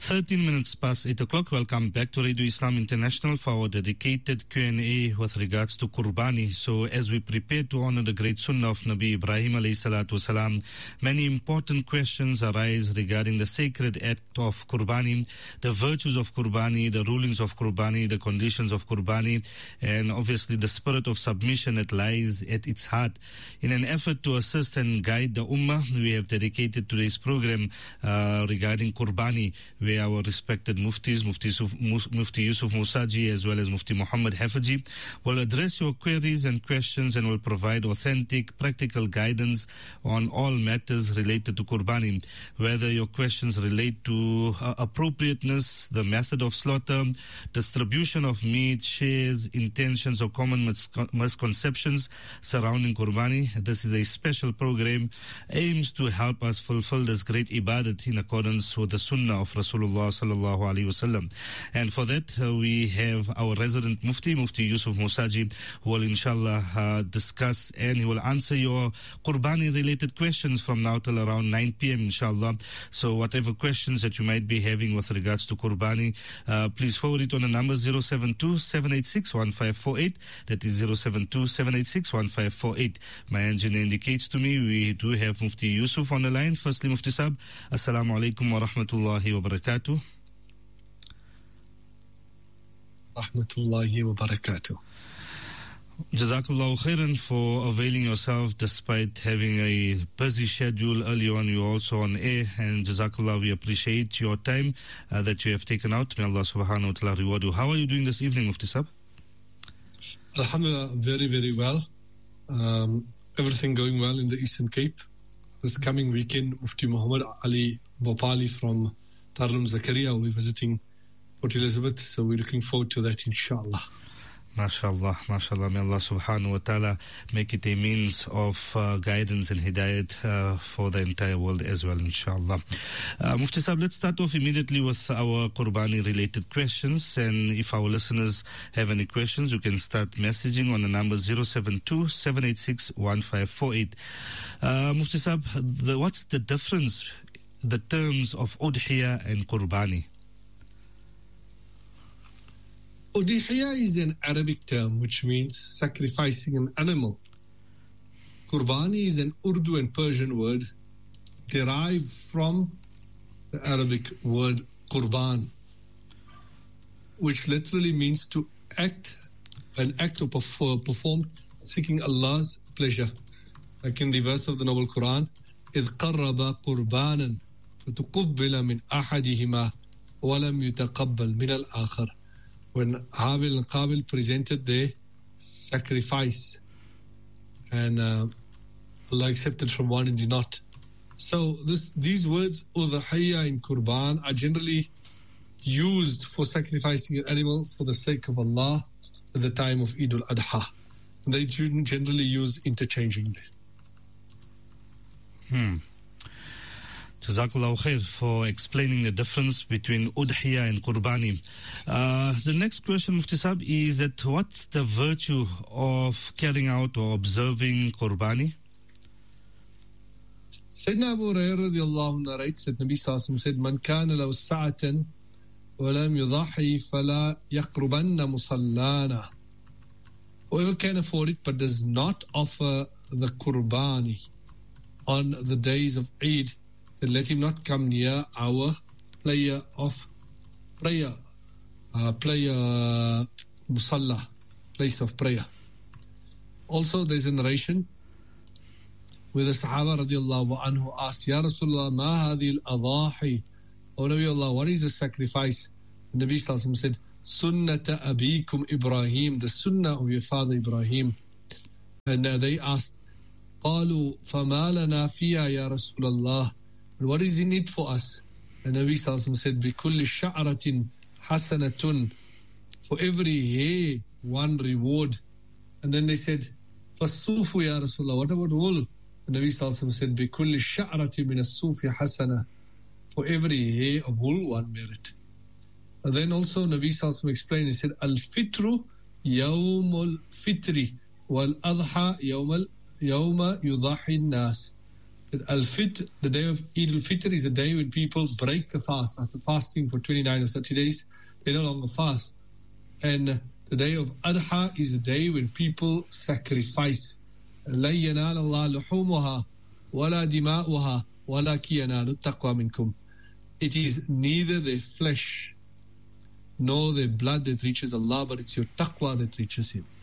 13 minutes past 8 o'clock. Welcome back to Radio Islam International for our dedicated Q&A with regards to Qurbani. So as we prepare to honor the great Sunnah of Nabi Ibrahim alayhi salatu wasalam, many important questions arise regarding the sacred act of Qurbani, the virtues of Qurbani, the rulings of Qurbani, the conditions of Qurbani, and obviously the spirit of submission that lies at its heart. In an effort to assist and guide the Ummah, we have dedicated today's program regarding Qurbani, where our respected Muftis, Mufti Yusuf Musaji as well as Mufti Muhammad Hafizi, will address your queries and questions and will provide authentic, practical guidance on all matters related to Qurbani, whether your questions relate to appropriateness, the method of slaughter, distribution of meat, shares, intentions or common misconceptions surrounding Qurbani. This is a special program aims to help us fulfill this great ibadat in accordance with the Sunnah of Rasulullah sallallahu alaihi wasallam. And for that, we have our resident Mufti, Mufti Yusuf Musaji, who will inshallah discuss and he will answer your Qurbani related questions from now till around 9 p.m. inshallah. So whatever questions that you might be having with regards to Qurbani, please forward it on the number 072-786-1548. That is 072-786-1548. My engineer indicates to me we do have Mufti Yusuf on the line. Firstly, Mufti Sahib, Assalamu alaikum wa rahmatullahi wa barakatuh. Rahmatullahi wa barakatuh. Jazakallahu khairan for availing yourself despite having a busy schedule. Early on, you're also on air, and Jazakallah, we appreciate your time that you have taken out. May Allah subhanahu wa ta'ala reward you. How are you doing this evening, Mufti Sahib? Alhamdulillah, very, very well. Everything going well in the Eastern Cape. This coming weekend, Mufti Muhammad Ali Bhopali from Darul Zakaria will be visiting Port Elizabeth, so we're looking forward to that, inshallah. MashaAllah, MashaAllah. May Allah subhanahu wa ta'ala make it a means of guidance and hidayat for the entire world as well, inshallah. Mufti Sahib, let's start off immediately with our Qurbani related questions. And if our listeners have any questions, you can start messaging on the number 072-786-1548. Mufti Sahib, what's the difference, the terms of Udhiyah and Qurbani? Udhiyah is an Arabic term which means sacrificing an animal. Qurbani is an Urdu and Persian word derived from the Arabic word Qurban, which literally means to act, an act or performed seeking Allah's pleasure. Like in the verse of the Noble Quran, إِذْ قَرَّبَ قُرْبَانًا فَتُقُبِّلَ مِنْ أَحَدِهِمَا وَلَمْ يُتَقَبَّلْ مِنَ الْآخَرِ. When Habil and Qabil presented their sacrifice and Allah accepted from one and did not. So these words, Udhiyah in Qurban, are generally used for sacrificing an animal for the sake of Allah at the time of Eid al-Adha. They generally use interchangeably. Jazakallahu khair for explaining the difference between Udhiyah and Qurbani. The next question, Mufti Sahib, is that what's the virtue of carrying out or observing Qurbani? Sayyidina Abu Hurairah radiallahu anhu narrates that Nabi Sallallahu Alaihi Wasallam said, Man kana law sa'atan wa lam yudahi fala yaqrubanna musallana. Whoever can afford it but does not offer the Qurbani on the days of Eid, then let him not come near our prayer musalla, place of prayer. Also, there's a narration where the Sahaba radiallahu anhu asked, Ya Rasulullah, ma hadhi al-adahi? O Nabi Allah, what is the sacrifice? The Nabi Sallallahu Alaihi Wasallam said, Sunnata abikum Ibrahim, the sunnah of your father Ibrahim. And they asked, قالوا فما لنا فيها يا رسول الله? What is in it for us? And Nabi Sallallahu Alaihi Wasallam said, بكل شعرة حسنة, for every hair one reward. And then they said, فالصوف يا رسول الله, what about wool? And Nabi Sallallahu Alaihi Wasallam said, بكل شعرة من الصوف حسنة, for every hair of wool one merit. And then also Nabi Sallallahu Alaihi Wasallam explained, he said, الفطر يوم الفطر والأضحى يوم يضحي الناس. Al-Fitr, the day of Eid al-Fitr, is a day when people break the fast. After fasting for 29 or 30 days, they no longer fast. And the day of Adha is a day when people sacrifice. لَن يَنَالَ اللَّهُ لُحُومُهَا وَلَا دِمَاؤُهَا وَلَكِنْ يَنَالُ التَّقْوَى مِنْكُمْ. It is neither their flesh nor their blood that reaches Allah, but it's your taqwa that reaches Him.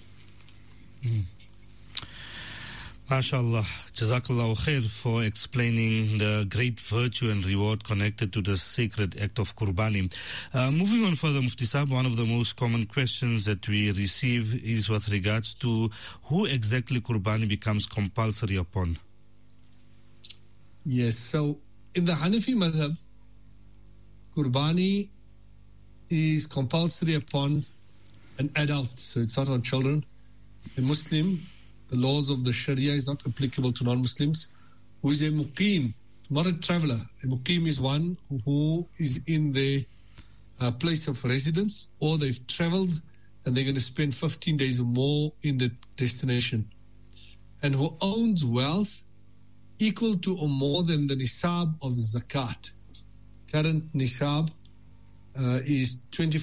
MashaAllah, Jazakallahu khair for explaining the great virtue and reward connected to the sacred act of Qurbani. Moving on further, Mufti Sahib, one of the most common questions that we receive is with regards to who exactly Qurbani becomes compulsory upon. Yes, so in the Hanafi madhab, Qurbani is compulsory upon an adult, so it's not on children. A Muslim, the laws of the Sharia is not applicable to non-Muslims, who is a muqim, not a traveler. A muqim is one who is in the place of residence, or they've traveled and they're going to spend 15 days or more in the destination, and who owns wealth equal to or more than the nisab of zakat. Current nisab is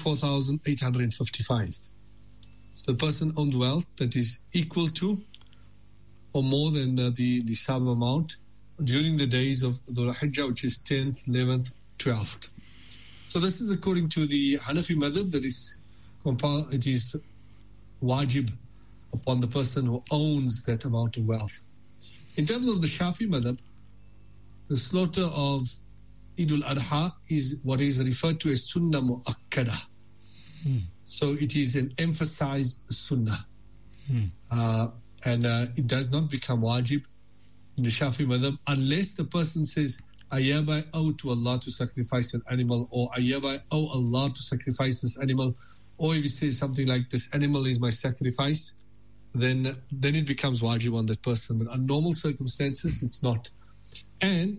24,855. So the person owns wealth that is equal to or more than the nisab amount during the days of Dhul Hijjah, which is 10th, 11th, 12th. So this is according to the Hanafi madhab, that is it is wajib upon the person who owns that amount of wealth. In terms of the Shafi madhab, the slaughter of Eid al-Adha is what is referred to as sunnah mu'akkada. So it is an emphasized sunnah. And it does not become wajib in the Shafi madhab unless the person says, I hereby owe to Allah to sacrifice an animal, or I hereby owe Allah to sacrifice this animal, or if he says something like, this animal is my sacrifice, then it becomes wajib on that person. But under normal circumstances, it's not. And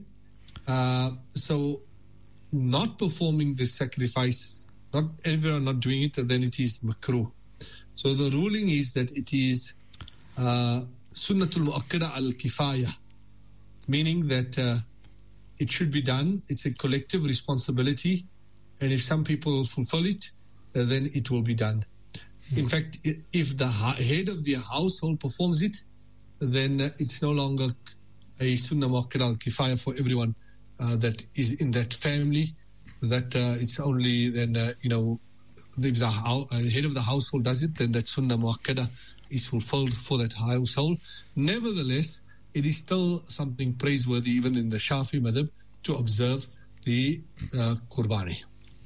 so not performing this sacrifice, not everyone not doing it, then it is makruh. So the ruling is that it is sunnatul mu'akkada al-kifaya, meaning that it should be done. It's a collective responsibility, and if some people fulfill it, then it will be done. In fact, if the head of the household performs it, then it's no longer a sunnah mu'akkada al-kifaya for everyone that is in that family. That it's only then if the head of the household does it, then that sunnah mu'akkada is fulfilled for that household. Nevertheless, it is still something praiseworthy, even in the Shafi madhab, to observe the Qurbani.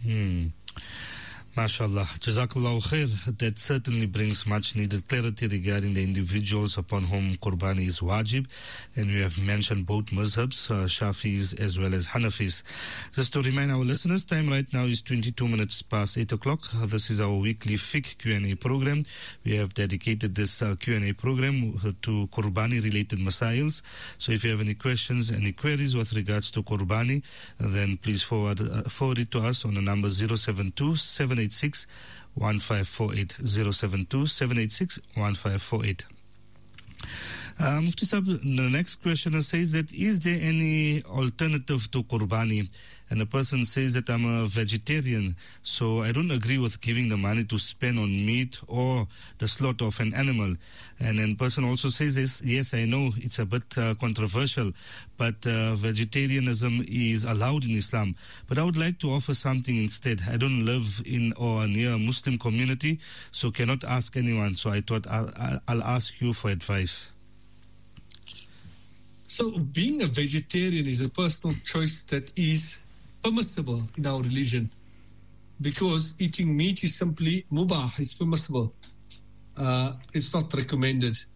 MashaAllah. Jazakallahu khair. That certainly brings much needed clarity regarding the individuals upon whom Qurbani is wajib. And we have mentioned both mazhabs, Shafis as well as Hanafis. Just to remind our listeners, time right now is 22 minutes past 8 o'clock. This is our weekly fiqh Q&A program. We have dedicated this Q&A program to Qurbani related masails. So if you have any questions, any queries with regards to Qurbani, then please forward it to us on the number 072-786-1548, 072-786-1548. Mufti Sahib, the next questioner says that, is there any alternative to Qurbani? And the person says that I'm a vegetarian, so I don't agree with giving the money to spend on meat or the slaughter of an animal. And then the person also says this, yes, I know it's a bit controversial, but vegetarianism is allowed in Islam. But I would like to offer something instead. I don't live in or near a Muslim community, so cannot ask anyone. So I thought I'll ask you for advice. So being a vegetarian is a personal choice that is permissible in our religion, because eating meat is simply mubah, it's permissible. It's not recommended.